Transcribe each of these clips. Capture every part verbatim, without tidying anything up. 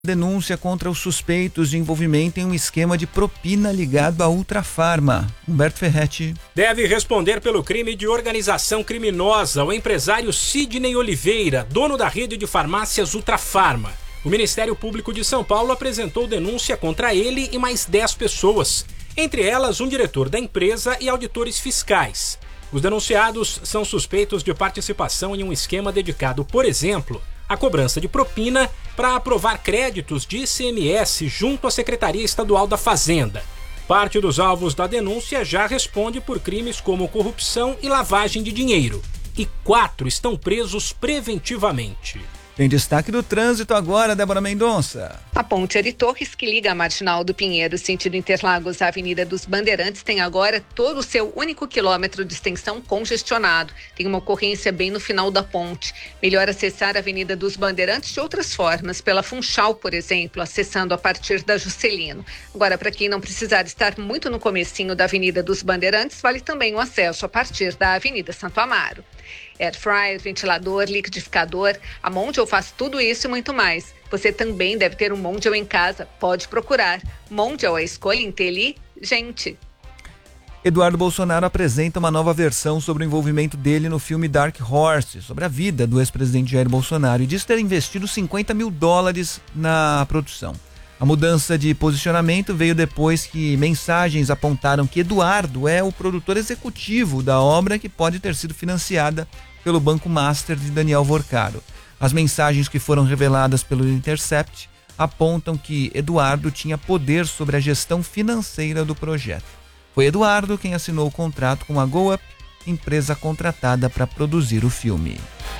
Denúncia contra os suspeitos de envolvimento em um esquema de propina ligado à Ultrafarma. Humberto Ferretti. Deve responder pelo crime de organização criminosa o empresário Sidney Oliveira, dono da rede de farmácias Ultrafarma. O Ministério Público de São Paulo apresentou denúncia contra ele e mais dez pessoas, entre elas um diretor da empresa e auditores fiscais. Os denunciados são suspeitos de participação em um esquema dedicado, por exemplo, à cobrança de propina para aprovar créditos de I C M S junto à Secretaria Estadual da Fazenda. Parte dos alvos da denúncia já responde por crimes como corrupção e lavagem de dinheiro. E quatro estão presos preventivamente. Tem destaque do trânsito agora, Débora Mendonça. A ponte Ari Torres, que liga a Marginal do Pinheiro, sentido Interlagos à Avenida dos Bandeirantes, tem agora todo o seu único quilômetro de extensão congestionado. Tem uma ocorrência bem no final da ponte. Melhor acessar a Avenida dos Bandeirantes de outras formas, pela Funchal, por exemplo, acessando a partir da Juscelino. Agora, para quem não precisar estar muito no comecinho da Avenida dos Bandeirantes, vale também o acesso a partir da Avenida Santo Amaro. Air fryer, ventilador, liquidificador, a Mondial faz tudo isso e muito mais. Você também deve ter um Mondial em casa. Pode procurar. Mondial, a escolha inteligente. Eduardo Bolsonaro apresenta uma nova versão sobre o envolvimento dele no filme Dark Horse, sobre a vida do ex-presidente Jair Bolsonaro, e diz ter investido cinquenta mil dólares na produção. A mudança de posicionamento veio depois que mensagens apontaram que Eduardo é o produtor executivo da obra, que pode ter sido financiada pelo Banco Master de Daniel Vorcaro. As mensagens que foram reveladas pelo Intercept apontam que Eduardo tinha poder sobre a gestão financeira do projeto. Foi Eduardo quem assinou o contrato com a GoUp, empresa contratada para produzir o filme.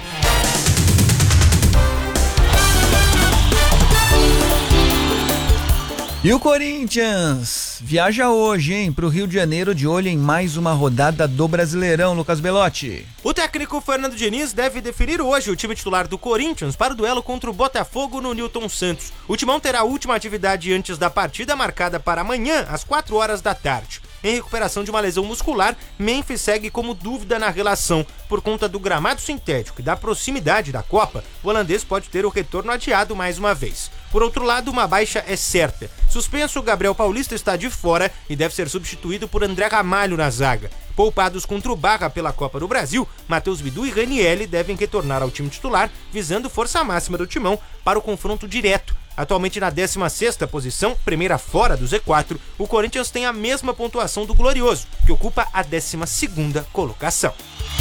E o Corinthians viaja hoje, hein, para o Rio de Janeiro, de olho em mais uma rodada do Brasileirão. Lucas Belotti. O técnico Fernando Diniz deve definir hoje o time titular do Corinthians para o duelo contra o Botafogo no Newton Santos. O Timão terá a última atividade antes da partida, marcada para amanhã, às quatro horas da tarde. Em recuperação de uma lesão muscular, Memphis segue como dúvida na relação. Por conta do gramado sintético e da proximidade da Copa, o holandês pode ter o retorno adiado mais uma vez. Por outro lado, uma baixa é certa. Suspenso, Gabriel Paulista está de fora e deve ser substituído por André Ramalho na zaga. Poupados contra o Barra pela Copa do Brasil, Matheus Bidu e Ranielli devem retornar ao time titular, visando força máxima do Timão para o confronto direto. Atualmente na décima sexta posição, primeira fora do Z quatro, o Corinthians tem a mesma pontuação do Glorioso, que ocupa a décima segunda colocação.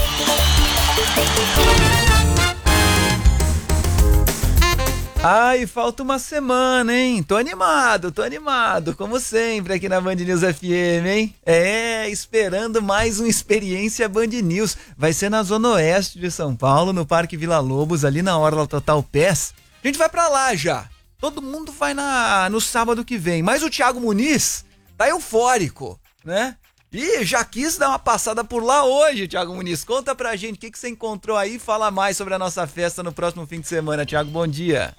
Ai, falta uma semana, hein? Tô animado, tô animado, como sempre aqui na Band News F M, hein? É, esperando mais uma experiência Band News. Vai ser na Zona Oeste de São Paulo, no Parque Vila Lobos, ali na Orla Total Pass. A gente vai pra lá já. Todo mundo vai na, no sábado que vem, mas o Thiago Muniz tá eufórico, né? E já quis dar uma passada por lá hoje, Thiago Muniz. Conta pra gente o que, que você encontrou aí, fala mais sobre a nossa festa no próximo fim de semana. Thiago, bom dia.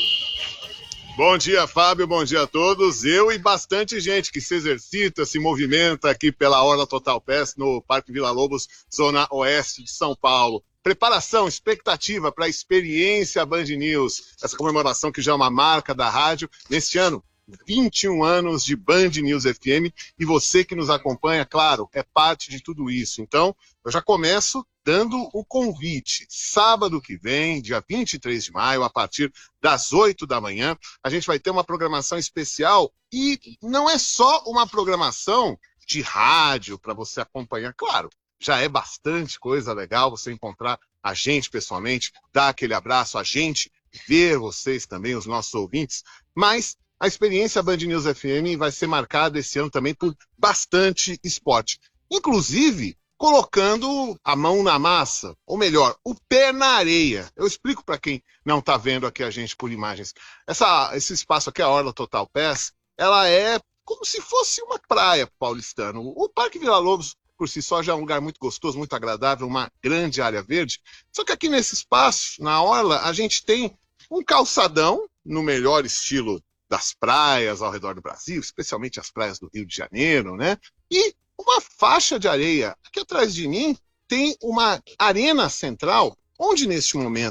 Bom dia, Fábio, bom dia a todos. Eu e bastante gente que se exercita, se movimenta aqui pela Orla Total Pass no Parque Vila Lobos, Zona Oeste de São Paulo. Preparação, expectativa para a experiência Band News, essa comemoração que já é uma marca da rádio. Neste ano, vinte e um anos de Band News F M, e você que nos acompanha, claro, é parte de tudo isso. Então, eu já começo dando o convite. Sábado que vem, dia vinte e três de maio, a partir das oito da manhã, a gente vai ter uma programação especial, e não é só uma programação de rádio para você acompanhar, claro. Já é bastante coisa legal você encontrar a gente pessoalmente, dar aquele abraço, a gente ver vocês também, os nossos ouvintes, mas a experiência Band News F M vai ser marcada esse ano também por bastante esporte, inclusive colocando a mão na massa, ou melhor, o pé na areia. Eu explico para quem não está vendo aqui a gente por imagens. Essa, esse espaço aqui, a Orla Total Pass, ela é como se fosse uma praia paulistana. O Parque Vila Lobos, por si só, já é um lugar muito gostoso, muito agradável, uma grande área verde. Só que aqui nesse espaço, na Orla, a gente tem um calçadão, no melhor estilo das praias ao redor do Brasil, especialmente as praias do Rio de Janeiro, né? E uma faixa de areia. Aqui atrás de mim tem uma arena central, onde neste momento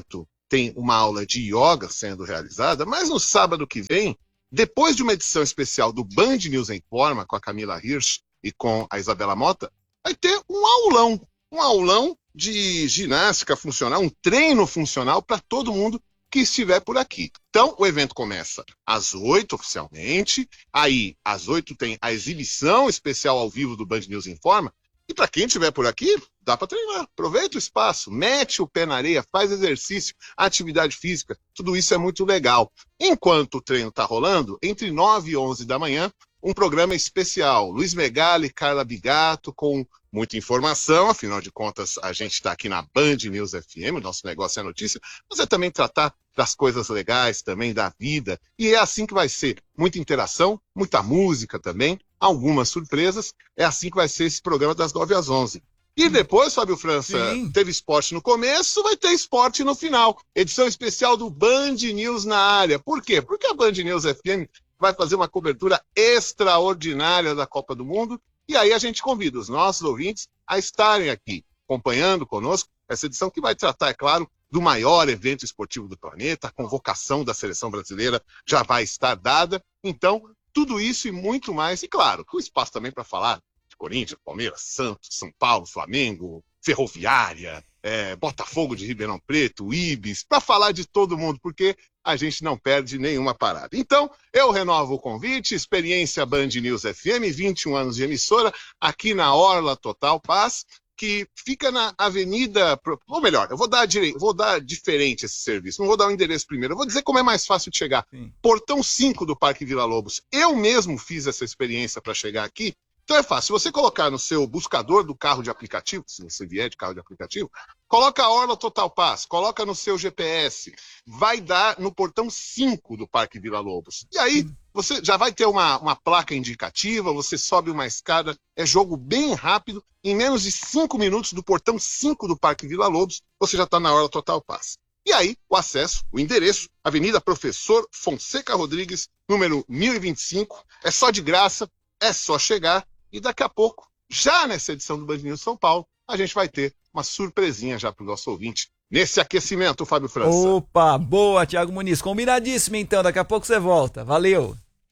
tem uma aula de yoga sendo realizada, mas no sábado que vem, depois de uma edição especial do Band News Informa, com a Camila Hirsch e com a Isabela Mota, vai ter um aulão, um aulão de ginástica funcional, um treino funcional para todo mundo que estiver por aqui. Então, o evento começa às oito, oficialmente, aí às oito tem a exibição especial ao vivo do Band News Informa, e para quem estiver por aqui, dá para treinar. Aproveita o espaço, mete o pé na areia, faz exercício, atividade física, tudo isso é muito legal. Enquanto o treino está rolando, entre nove e onze da manhã, um programa especial. Luiz Megali, Carla Bigato, com muita informação, afinal de contas, a gente está aqui na Band News F M, o nosso negócio é notícia, mas é também tratar das coisas legais também, da vida, e é assim que vai ser. Muita interação, muita música também, algumas surpresas, é assim que vai ser esse programa das nove às onze. E depois, Fábio França, Sim. teve esporte no começo, vai ter esporte no final. Edição especial do Band News na área. Por quê? Porque a Band News F M vai fazer uma cobertura extraordinária da Copa do Mundo, e aí a gente convida os nossos ouvintes a estarem aqui, acompanhando conosco essa edição que vai tratar, é claro, do maior evento esportivo do planeta. A convocação da seleção brasileira já vai estar dada. Então, tudo isso e muito mais, e claro, com espaço também para falar de Corinthians, Palmeiras, Santos, São Paulo, Flamengo, Ferroviária, é, Botafogo de Ribeirão Preto, Ibis, para falar de todo mundo, porque a gente não perde nenhuma parada. Então, eu renovo o convite, experiência Band News F M, vinte e um anos de emissora, aqui na Orla Total Paz, que fica na Avenida... Ou melhor, eu vou dar, direito, vou dar diferente esse serviço, não vou dar o endereço primeiro, eu vou dizer como é mais fácil de chegar. Sim. Portão cinco do Parque Vila Lobos. Eu mesmo fiz essa experiência para chegar aqui. Então é fácil, se você colocar no seu buscador do carro de aplicativo, se você vier de carro de aplicativo, coloca a Orla Total Pass, coloca no seu G P S, vai dar no portão cinco do Parque Vila Lobos. E aí você já vai ter uma, uma placa indicativa, você sobe uma escada, é jogo bem rápido, em menos de cinco minutos do portão cinco do Parque Vila Lobos, você já está na Orla Total Pass. E aí, o acesso, o endereço, Avenida Professor Fonseca Rodrigues, número mil e vinte e cinco, é só de graça, é só chegar. E daqui a pouco, já nessa edição do Band News São Paulo, a gente vai ter uma surpresinha já para o nosso ouvinte nesse aquecimento, Fábio França. Opa, boa, Thiago Muniz. Combinadíssimo, então. Daqui a pouco você volta. Valeu.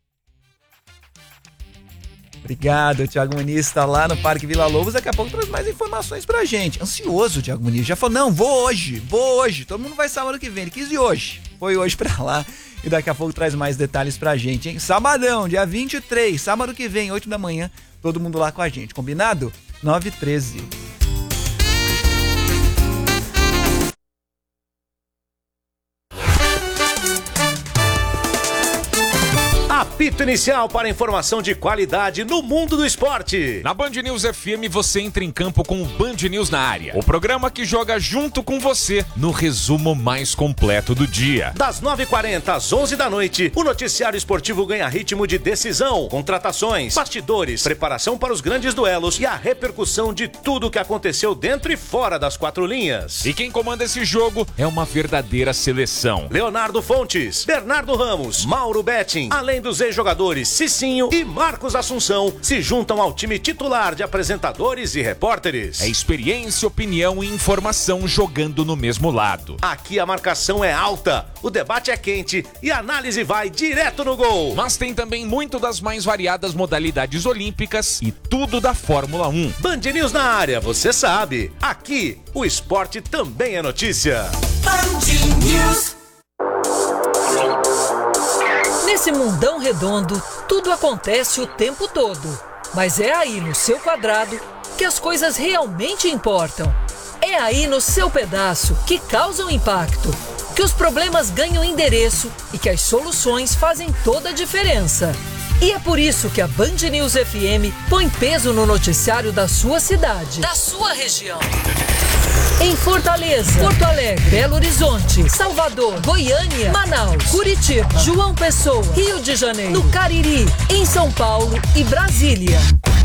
Obrigado, Thiago Muniz está lá no Parque Vila Lobos. Daqui a pouco traz mais informações pra gente. Ansioso, Thiago Muniz. Já falou, não, vou hoje, vou hoje. Todo mundo vai sábado que vem. Ele quis ir hoje. Foi hoje pra lá. E daqui a pouco traz mais detalhes pra gente, hein? Sabadão, dia vinte e três, sábado que vem, oito da manhã. Todo mundo lá com a gente, combinado? nove e treze. Apito inicial para informação de qualidade no mundo do esporte. Na Band News F M você entra em campo com o Band News na área. O programa que joga junto com você no resumo mais completo do dia. Das nove e quarenta às onze da noite, o noticiário esportivo ganha ritmo de decisão, contratações, bastidores, preparação para os grandes duelos e a repercussão de tudo o que aconteceu dentro e fora das quatro linhas. E quem comanda esse jogo é uma verdadeira seleção. Leonardo Fontes, Bernardo Ramos, Mauro Betting, além dos ex-jogadores Cicinho e Marcos Assunção, se juntam ao time titular de apresentadores e repórteres. É experiência, opinião e informação jogando no mesmo lado. Aqui a marcação é alta, o debate é quente e a análise vai direto no gol. Mas tem também muito das mais variadas modalidades olímpicas e tudo da Fórmula um. Band News na área, você sabe. Aqui, o esporte também é notícia. Band News. Nesse mundão redondo, tudo acontece o tempo todo. Mas é aí no seu quadrado que as coisas realmente importam. É aí no seu pedaço que causam impacto, que os problemas ganham endereço e que as soluções fazem toda a diferença. E é por isso que a Band News F M põe peso no noticiário da sua cidade, da sua região. Em Fortaleza, Porto Alegre, Belo Horizonte, Salvador, Goiânia, Manaus, Curitiba, João Pessoa, Rio de Janeiro, no Cariri, em São Paulo e Brasília.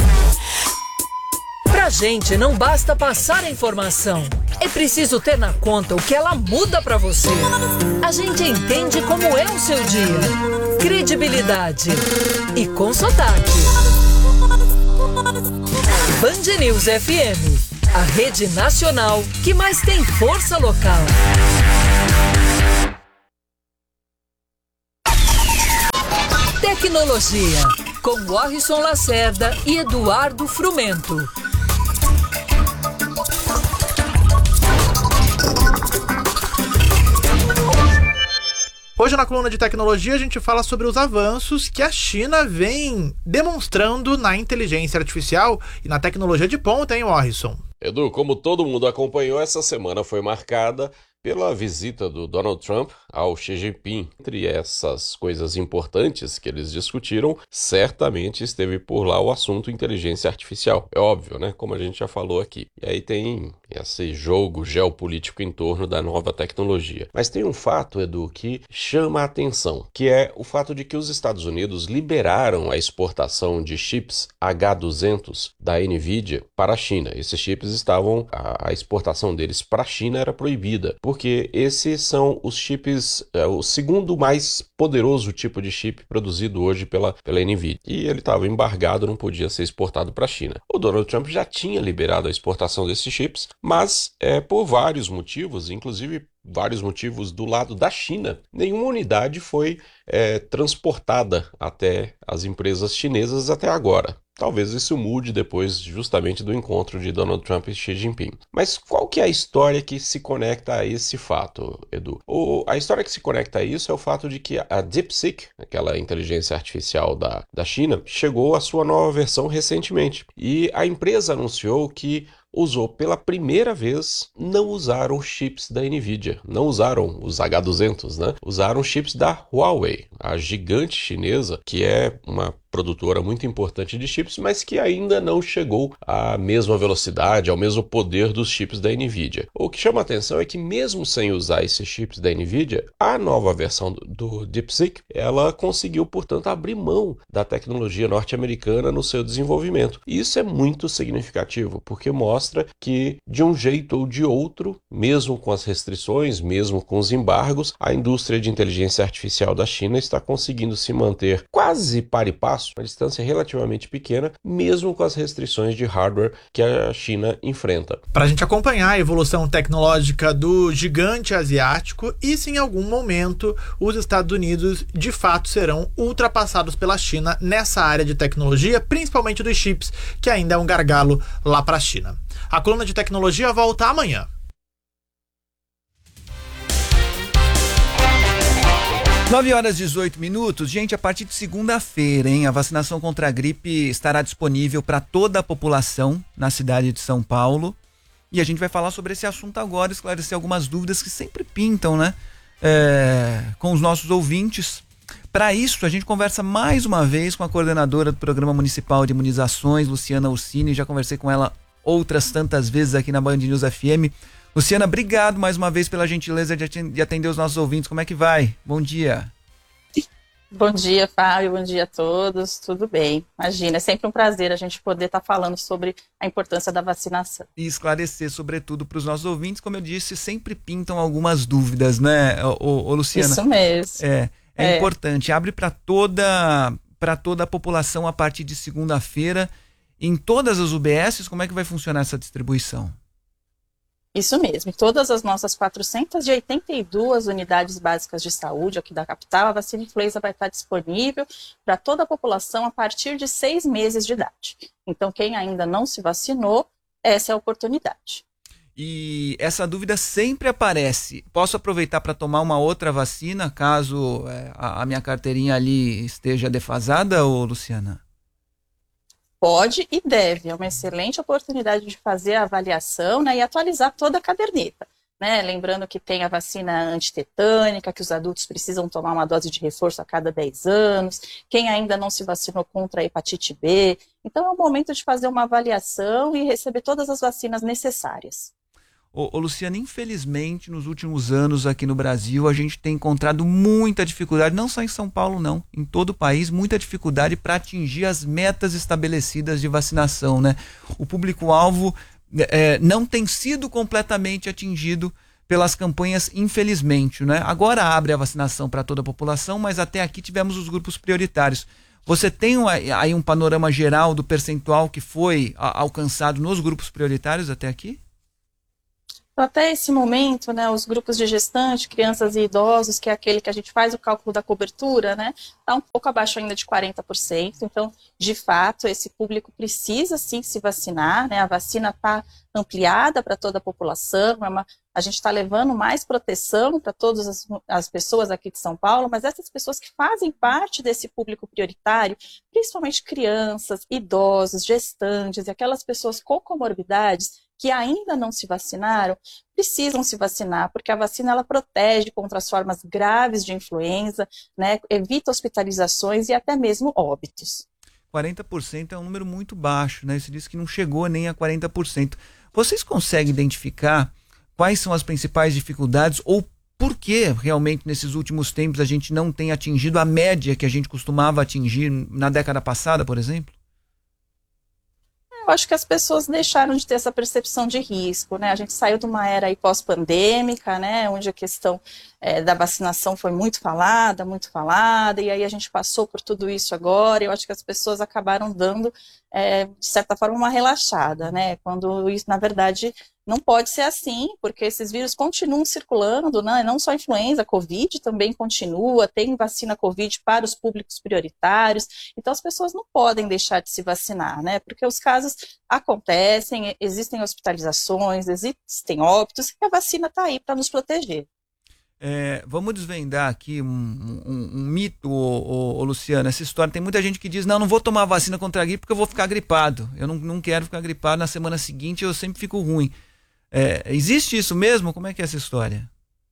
Pra gente não basta passar a informação, é preciso ter na conta o que ela muda pra você. A gente entende como é o seu dia, credibilidade e com sotaque. Band News F M, a rede nacional que mais tem força local. Tecnologia, com Warrison Lacerda e Eduardo Frumento. Hoje na coluna de tecnologia a gente fala sobre os avanços que a China vem demonstrando na inteligência artificial e na tecnologia de ponta, hein, Warrison? Edu, como todo mundo acompanhou, essa semana foi marcada pela visita do Donald Trump ao Xi Jinping. Entre essas coisas importantes que eles discutiram, certamente esteve por lá o assunto inteligência artificial. É óbvio, né? Como a gente já falou aqui. E aí tem esse jogo geopolítico em torno da nova tecnologia. Mas tem um fato, Edu, que chama a atenção, que é o fato de que os Estados Unidos liberaram a exportação de chips H duzentos da NVIDIA para a China. Esses chips estavam, a, a exportação deles para a China era proibida, porque esses são os chips, é, o segundo mais poderoso tipo de chip produzido hoje pela, pela NVIDIA. E ele estava embargado, não podia ser exportado para a China. O Donald Trump já tinha liberado a exportação desses chips, mas é, por vários motivos, inclusive vários motivos do lado da China, nenhuma unidade foi é, transportada até as empresas chinesas até agora. Talvez isso mude depois justamente do encontro de Donald Trump e Xi Jinping. Mas qual que é a história que se conecta a esse fato, Edu? O, a história que se conecta a isso é o fato de que a DeepSeek, aquela inteligência artificial da, da China, chegou à sua nova versão recentemente. E a empresa anunciou que usou pela primeira vez, não usaram chips da NVIDIA, não usaram os H duzentos, né? Usaram chips da Huawei, a gigante chinesa, que é uma produtora muito importante de chips, mas que ainda não chegou à mesma velocidade, ao mesmo poder dos chips da NVIDIA. O que chama a atenção é que mesmo sem usar esses chips da NVIDIA, a nova versão do, do DeepSeek, ela conseguiu, portanto, abrir mão da tecnologia norte-americana no seu desenvolvimento. E isso é muito significativo, porque mostra que, de um jeito ou de outro, mesmo com as restrições, mesmo com os embargos, a indústria de inteligência artificial da China está conseguindo se manter quase par e passo, uma distância relativamente pequena, mesmo com as restrições de hardware que a China enfrenta. Para a gente acompanhar a evolução tecnológica do gigante asiático e se em algum momento os Estados Unidos de fato serão ultrapassados pela China nessa área de tecnologia, principalmente dos chips, que ainda é um gargalo lá para a China. A coluna de tecnologia volta amanhã. nove horas e dezoito minutos. Gente, a partir de segunda-feira, hein, a vacinação contra a gripe estará disponível para toda a população na cidade de São Paulo. E a gente vai falar sobre esse assunto agora, esclarecer algumas dúvidas que sempre pintam, né, é, com os nossos ouvintes. Para isso, a gente conversa mais uma vez com a coordenadora do Programa Municipal de Imunizações, Luciana Ursini. Já conversei com ela outras tantas vezes aqui na Band News F M. Luciana, obrigado mais uma vez pela gentileza de atender os nossos ouvintes. Como é que vai? Bom dia. Bom dia, Fábio. Bom dia a todos. Tudo bem. Imagina, é sempre um prazer a gente poder estar falando sobre a importância da vacinação. E esclarecer, sobretudo, para os nossos ouvintes. Como eu disse, sempre pintam algumas dúvidas, né, ô, ô, Luciana? Isso mesmo. É, é, é. importante. Abre para toda, para toda a população a partir de segunda-feira. Em todas as U B Ss, como é que vai funcionar essa distribuição? Isso mesmo, em todas as nossas quatrocentas e oitenta e duas unidades básicas de saúde aqui da capital, a vacina influenza vai estar disponível para toda a população a partir de seis meses de idade. Então, quem ainda não se vacinou, essa é a oportunidade. E essa dúvida sempre aparece. Posso aproveitar para tomar uma outra vacina, caso é, a, a minha carteirinha ali esteja defasada, ô Luciana? Pode e deve, é uma excelente oportunidade de fazer a avaliação, né, e atualizar toda a caderneta, né? Lembrando que tem a vacina antitetânica, que os adultos precisam tomar uma dose de reforço a cada dez anos, quem ainda não se vacinou contra a hepatite B. Então é o momento de fazer uma avaliação e receber todas as vacinas necessárias. Ô, ô Luciana, infelizmente nos últimos anos aqui no Brasil a gente tem encontrado muita dificuldade, não só em São Paulo não, em todo o país, muita dificuldade para atingir as metas estabelecidas de vacinação, né? O público-alvo é, não tem sido completamente atingido pelas campanhas, infelizmente, né? Agora abre a vacinação para toda a população, mas até aqui tivemos os grupos prioritários. Você tem aí um panorama geral do percentual que foi a, alcançado nos grupos prioritários até aqui? Então, até esse momento, né, os grupos de gestante, crianças e idosos, que é aquele que a gente faz o cálculo da cobertura, né, está um pouco abaixo ainda de quarenta por cento. Então, de fato, esse público precisa sim se vacinar, né, a vacina está ampliada para toda a população, é uma, a gente está levando mais proteção para todas as, as pessoas aqui de São Paulo, mas essas pessoas que fazem parte desse público prioritário, principalmente crianças, idosos, gestantes e aquelas pessoas com comorbidades, que ainda não se vacinaram, precisam se vacinar, porque a vacina ela protege contra as formas graves de influenza, né, evita hospitalizações e até mesmo óbitos. quarenta por cento é um número muito baixo, né? Você disse que não chegou nem a quarenta por cento. Vocês conseguem identificar quais são as principais dificuldades ou por que realmente nesses últimos tempos a gente não tem atingido a média que a gente costumava atingir na década passada, por exemplo? Eu acho que as pessoas deixaram de ter essa percepção de risco, né? A gente saiu de uma era aí pós-pandêmica, né? Onde a questão é, da vacinação foi muito falada, muito falada, e aí a gente passou por tudo isso agora, e eu acho que as pessoas acabaram dando, é, de certa forma, uma relaxada, né? Quando isso, na verdade, não pode ser assim, porque esses vírus continuam circulando, né? Não só a influenza, a Covid também continua, tem vacina Covid para os públicos prioritários, então as pessoas não podem deixar de se vacinar, né? Porque os casos acontecem, existem hospitalizações, existem óbitos, e a vacina está aí para nos proteger. É, vamos desvendar aqui um, um, um mito, ô, ô, ô, Luciana, essa história. Tem muita gente que diz, não, não vou tomar vacina contra a gripe porque eu vou ficar gripado. Eu não, não quero ficar gripado, na semana seguinte eu sempre fico ruim. É, existe isso mesmo? Como é que é essa história?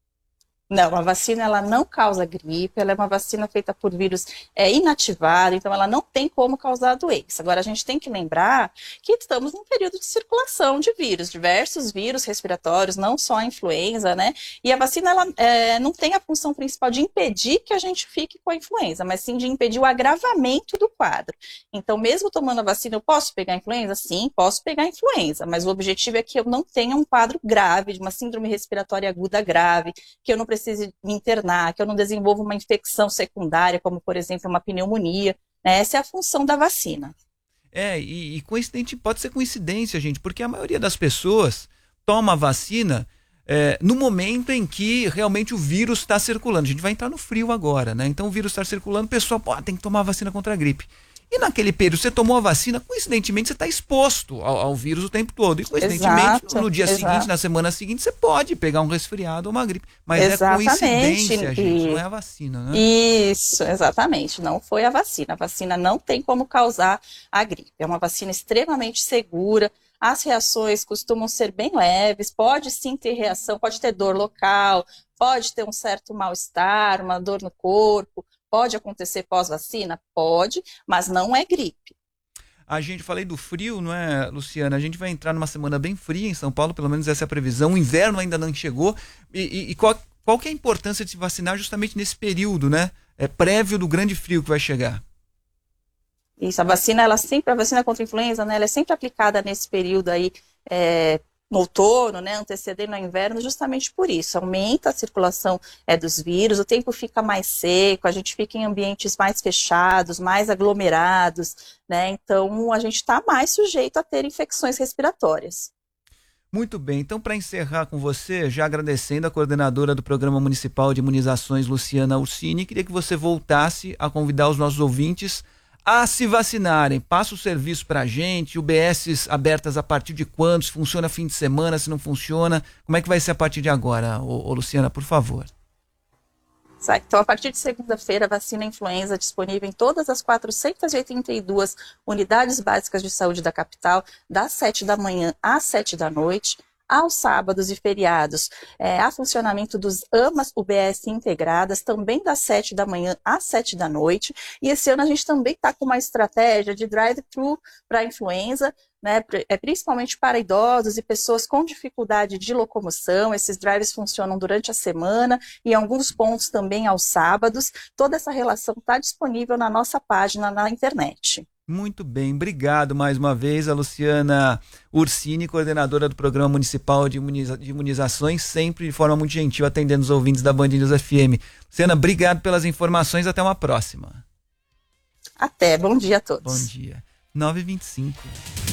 Não, a vacina ela não causa gripe, ela é uma vacina feita por vírus é, inativado, então ela não tem como causar doença. Agora a gente tem que lembrar que estamos num período de circulação de vírus, diversos vírus respiratórios, não só a influenza, né? E a vacina ela é, não tem a função principal de impedir que a gente fique com a influenza, mas sim de impedir o agravamento do quadro. Então, mesmo tomando a vacina, eu posso pegar a influenza? Sim, posso pegar a influenza, mas o objetivo é que eu não tenha um quadro grave, de uma síndrome respiratória aguda grave, que eu não precise me internar, que eu não desenvolva uma infecção secundária, como, por exemplo, uma pneumonia. Né? Essa é a função da vacina. É, e, e coincidente, pode ser coincidência, gente, porque a maioria das pessoas toma a vacina é, no momento em que realmente o vírus está circulando. A gente vai entrar no frio agora, né? Então o vírus está circulando, o pessoal pô, tem que tomar a vacina contra a gripe. E naquele período, você tomou a vacina, coincidentemente você está exposto ao, ao vírus o tempo todo. E coincidentemente, exato, no dia exato. seguinte, na semana seguinte, você pode pegar um resfriado ou uma gripe. Mas exatamente. É coincidência, gente, não é a vacina, né? Isso, exatamente. Não foi a vacina. A vacina não tem como causar a gripe. É uma vacina extremamente segura. As reações costumam ser bem leves. Pode sim ter reação, pode ter dor local, pode ter um certo mal-estar, uma dor no corpo. Pode acontecer pós-vacina? Pode, mas não é gripe. A gente, falei do frio, não é, Luciana? A gente vai entrar numa semana bem fria em São Paulo, pelo menos essa é a previsão. O inverno ainda não chegou. E, e, e qual, qual que é a importância de se vacinar justamente nesse período, né? É prévio do grande frio que vai chegar. Isso, a vacina, ela sempre, a vacina contra a influenza, né? Ela é sempre aplicada nesse período aí, é, no outono, né, antecedendo ao inverno, justamente por isso. Aumenta a circulação é, dos vírus, o tempo fica mais seco, a gente fica em ambientes mais fechados, mais aglomerados, né, então a gente está mais sujeito a ter infecções respiratórias. Muito bem, então para encerrar com você, já agradecendo a coordenadora do Programa Municipal de Imunizações, Luciana Ursini, queria que você voltasse a convidar os nossos ouvintes a se vacinarem. Passa o serviço pra gente, U B S abertas a partir de quando, se funciona fim de semana, se não funciona, como é que vai ser a partir de agora, ô, ô Luciana, por favor? Então, a partir de segunda-feira, a vacina influenza disponível em todas as quatrocentas e oitenta e duas unidades básicas de saúde da capital, das sete da manhã às sete da noite. Aos sábados e feriados, é, há funcionamento dos AMAs U B S integradas, também das sete da manhã às sete da noite. E esse ano a gente também está com uma estratégia de drive-thru para a influenza, né, é, principalmente para idosos e pessoas com dificuldade de locomoção. Esses drives funcionam durante a semana e em alguns pontos também aos sábados. Toda essa relação está disponível na nossa página na internet. Muito bem, obrigado mais uma vez a Luciana Ursini, coordenadora do Programa Municipal de, Imuniza- de Imunizações, sempre de forma muito gentil atendendo os ouvintes da Band News F M. Luciana, obrigado pelas informações, até uma próxima. Até, bom dia a todos. Bom dia. nove e vinte e cinco.